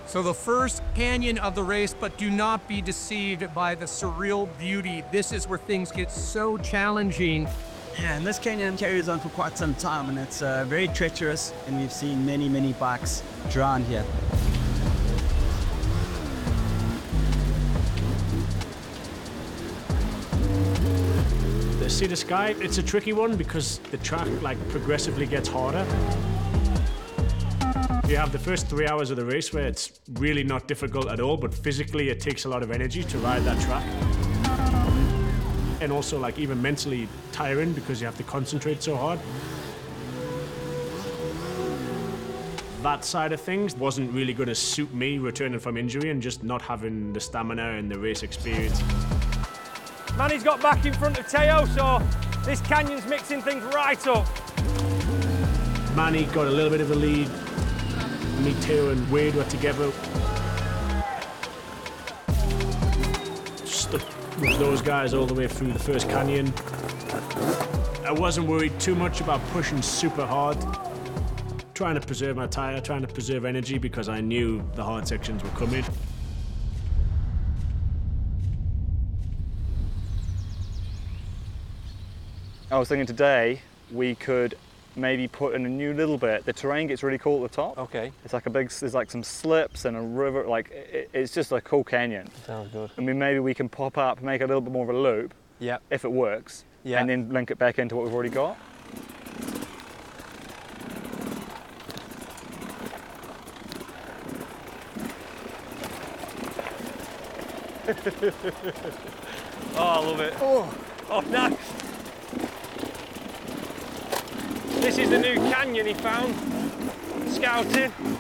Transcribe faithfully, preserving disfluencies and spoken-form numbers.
So the first canyon of the race, but do not be deceived by the surreal beauty. This is where things get so challenging. Yeah, and this canyon carries on for quite some time, and it's uh, very treacherous, and we've seen many, many bikes drown here. The Sea to Sky, it's a tricky one because the track like progressively gets harder. You have the first three hours of the race where it's really not difficult at all, but physically it takes a lot of energy to ride that track. And also like even mentally tiring because you have to concentrate so hard. That side of things wasn't really going to suit me returning from injury and just not having the stamina and the race experience. Manny's got back in front of Teo, so this canyon's mixing things right up. Manny got a little bit of a lead. Me, Teo and Wade were together. Stuck with those guys all the way through the first canyon. I wasn't worried too much about pushing super hard. Trying to preserve my tire, trying to preserve energy because I knew the hard sections were coming. I was thinking today we could maybe put in a new little bit. The terrain gets really cool at the top. Okay. It's like a big, there's like some slips and a river, like it, it's just a cool canyon. Sounds good. I mean, maybe we can pop up, make a little bit more of a loop, Yeah. if it works, Yeah. and then link it back into what we've already got. Oh, I love it. Oh, oh, nice. This is the new canyon he found, scouting.